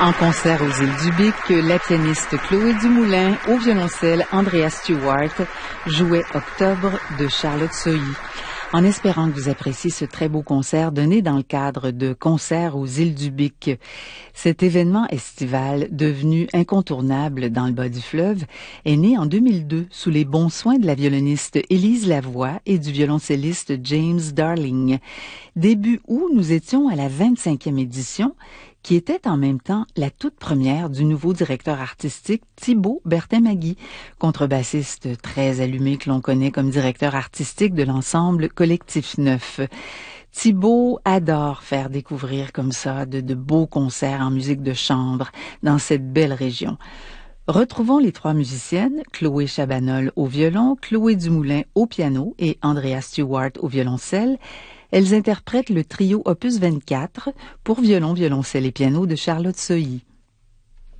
En concert aux Îles du Bic, la pianiste Chloé Dumoulin, au violoncelle Andrea Stewart, jouait Octobre de Charlotte Sohi. En espérant que vous appréciez ce très beau concert donné dans le cadre de Concerts aux Îles du Bic. Cet événement estival, devenu incontournable dans le bas du fleuve, est né en 2002 sous les bons soins de la violoniste Élise Lavoie et du violoncelliste James Darling. Début août, nous étions à la 25e édition, qui était en même temps la toute première du nouveau directeur artistique Thibaut Bertin-Magui, contrebassiste très allumé que l'on connaît comme directeur artistique de l'ensemble Collectif Neuf. Thibaut adore faire découvrir comme ça de beaux concerts en musique de chambre dans cette belle région. Retrouvons les trois musiciennes, Chloé Chabanol au violon, Chloé Dumoulin au piano et Andrea Stewart au violoncelle. Elles interprètent le trio opus 24 pour violon, violoncelle et piano de Charlotte Sohi.